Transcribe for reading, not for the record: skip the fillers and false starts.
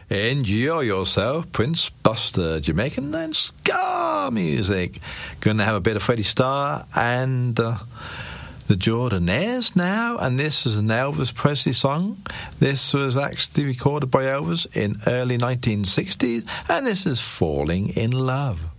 Enjoy yourself, Prince Buster, Jamaican and ska music. Gonna have a bit of Freddie Starr and the Jordanaires now, and this is an Elvis Presley song. This was actually recorded by Elvis in early 1960s, and this is Falling in Love.